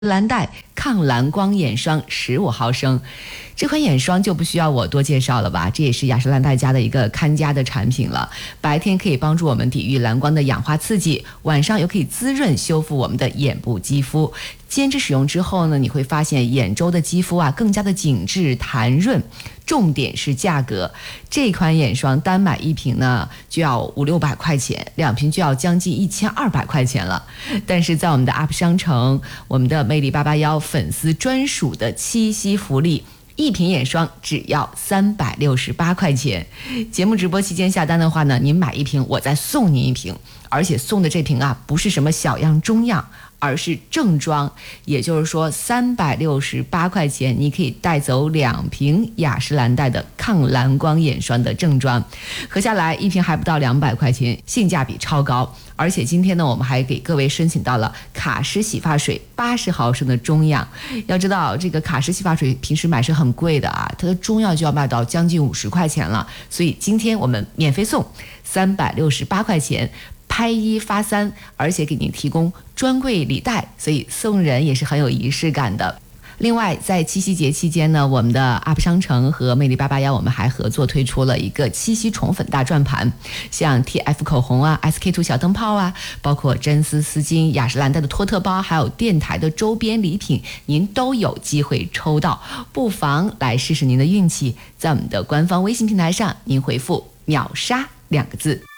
蓝带抗蓝光眼霜15毫升，这款眼霜就不需要我多介绍了吧？这也是雅诗兰黛家的一个看家的产品了。白天可以帮助我们抵御蓝光的氧化刺激，晚上又可以滋润修复我们的眼部肌肤。坚持使用之后呢，你会发现眼周的肌肤更加的紧致弹润。重点是价格，这款眼霜单买一瓶呢就要500-600块钱，2瓶就要将近1200块钱了。但是在我们的 UP 商城，我们的魅力881粉丝专属的七夕福利，一瓶眼霜只要368块钱。节目直播期间下单的话呢，您买一瓶，我再送您一瓶，而且送的这瓶不是什么小样中样，而是正装，也就是说368块钱，你可以带走2瓶雅诗兰黛的抗蓝光眼霜的正装，合下来一瓶还不到200块钱，性价比超高。而且今天呢，我们还给各位申请到了卡诗洗发水80毫升的中样。要知道这个卡诗洗发水平时买是很贵的它的中样就要卖到将近50块钱了，所以今天我们免费送368块钱。拍1发3，而且给您提供专柜礼袋，所以送人也是很有仪式感的。另外，在七夕节期间呢，我们的 UP 商城和魅力881我们还合作推出了一个七夕宠粉大转盘，像 TF 口红SK2 小灯泡包括真丝丝巾、雅诗兰黛的托特包，还有电台的周边礼品，您都有机会抽到，不妨来试试您的运气。在我们的官方微信平台上，您回复秒杀2个字。